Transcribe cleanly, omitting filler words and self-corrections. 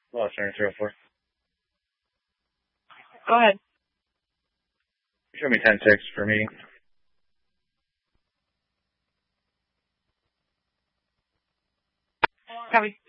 Lost Center 304. Go ahead. Show me 10-6 for meeting. Copy.